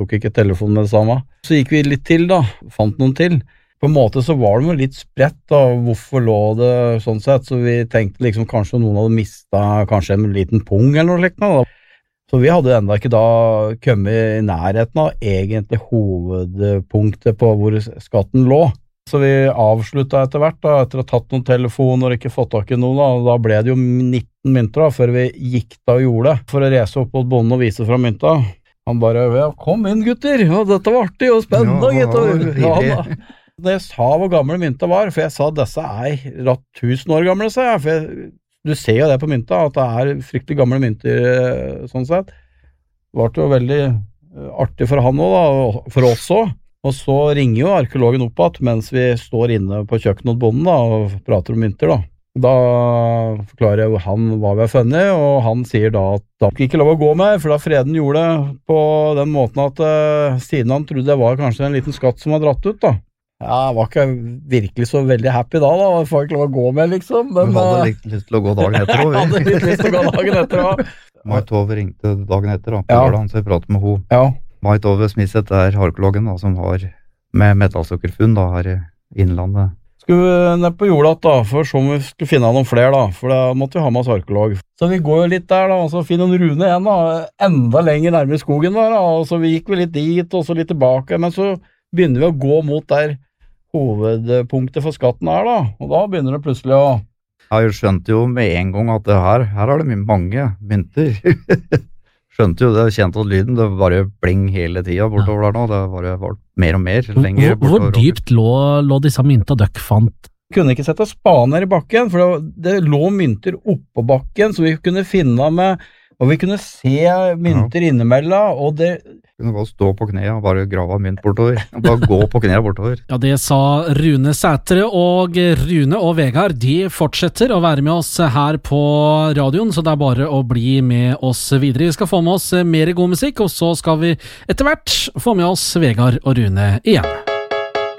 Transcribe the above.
tok ikke telefonen med det samme. Så gikk vi litt til da, fant noen til. På en måte så var det litt spredt da, hvorfor lå det sånn sett, så vi tenkte liksom kanskje noen hadde mistet kanskje en liten pung eller noe slikt da. Så vi hadde enda ikke da kommet i nærheten av egentlig hovedpunktet på hvor skatten lå. Så vi avsluttet etter hvert da, etter å ha tatt noen telefoner og ikke fått tak i noen da, og da ble det jo 19 mynter da, før vi gikk da og gjorde det, for å reise opp mot bonden og vise fram mynta. Han bare, ja, kom inn gutter, ja, dette var artig og spennende, gutter. Når jeg sa hvor gamle mynta var, for jeg sa disse rett 1000 år gamle, sa jeg, for du ser jo det på mynta, at det fryktelig gamle mynter sånn sett. Det var jo veldig artig for han også da, og for oss også. Og så ringer jo arkeologen opp at mens vi står inne på kjøkkenet hos bonden da, og prater om mynter da. Da forklarer jeg han hva vi har funnet, og han sier da at han ikke lov å gå med, for da freden gjorde det på den måten at siden han trodde det var kanskje en liten skatt som var dratt ut da. Ja, jeg var ikke virkelig så veldig happy da, jeg får ikke lov å gå med liksom. Men, du hadde litt lyst til å gå dagen etter også. Jeg hadde litt lyst til å gå dagen etter også. Mai Tove ringte dagen etter da, på lørdagen, så jeg pratet med henne. Ja. Mai Tove Smithseth arkeologen da, som har med metallsøkerfunn da, her i Innlandet. Skulle vi ned på jorda da, for så om vi skulle finne noen flere da, for da måtte vi ha med oss arkeolog. Så vi går jo litt der da, og så finner en Rune igjen da, enda lenger nærmere skogen da, og så vi gikk vi litt dit, og så litt tilbake, men så begynner vi å gå mot der hovedpunktet for skatten da, og da begynner det plutselig å... Jeg skjønte jo med en gang at her er det mange mynter. Skjønte jo det, kjente at lyden, det var jo bling hele tiden bortover der nå, det var mer og mer lenger bortover. Hvor dypt lå disse mynta døkk fant? Kunne ikke sette spaden her i bakken, for det lå mynter oppå bakken, så vi kunne finne med, og vi kunne se mynter innimellom, og det... Kunne bare stå på kne og bare grave mynt bortover, bare gå på kne bortover. Ja, det sa Rune Sætre, og Rune og Vegard, de fortsetter å være med oss her på radioen, så det er bare å bli med oss videre. Vi skal få med oss mer god musikk, og så skal vi etter hvert få med oss Vegard og Rune igjen.